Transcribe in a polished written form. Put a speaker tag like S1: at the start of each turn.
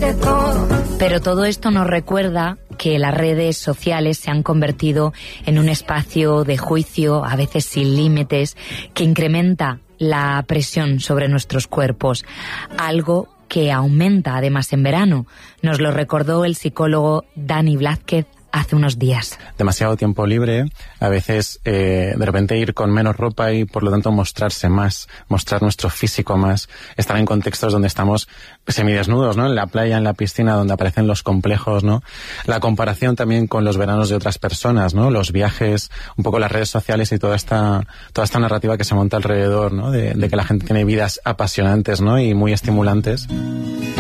S1: de todo.
S2: Pero todo esto nos recuerda que las redes sociales se han convertido en un espacio de juicio, a veces sin límites, que incrementa la presión sobre nuestros cuerpos, algo que aumenta además en verano. Nos lo recordó el psicólogo Dani Blázquez hace unos días.
S3: Demasiado tiempo libre, a veces de repente ir con menos ropa y por lo tanto mostrarse más, mostrar nuestro físico más, estar en contextos donde estamos semidesnudos, ¿no? En la playa, en la piscina, donde aparecen los complejos, ¿no? La comparación también con los veranos de otras personas, ¿no? Los viajes, un poco las redes sociales y toda esta narrativa que se monta alrededor, ¿no? De que la gente tiene vidas apasionantes, ¿no? Y muy estimulantes.